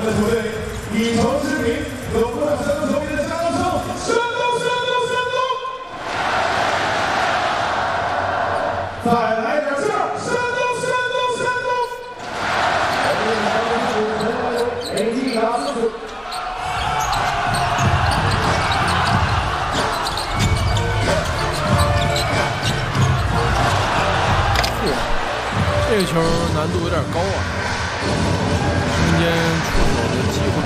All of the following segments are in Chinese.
们的球队以城之名，有不少山东球迷的加油声，山东，山东，山东！再来点劲儿，山东，山东，山东！北京牙狮子。 这个球难度有点高啊，中间出手的机会。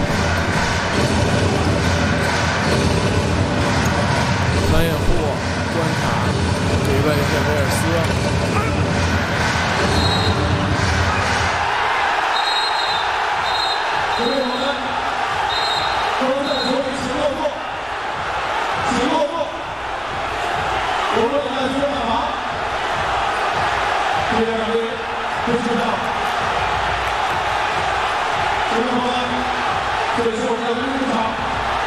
三野户观察这一位是威尔斯。 球迷们，都在球迷请落座，请落座。无论你在做干嘛，这两队。 不知道，球迷朋友们，这里是我们的运动场，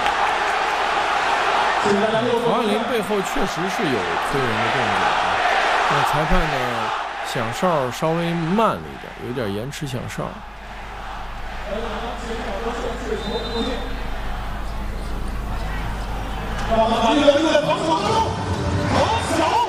请大家落座。 黄晓林背后确实是有推人的动作，那裁判呢响哨稍微慢了一点，有点延迟响哨。 让他把这个防守当中。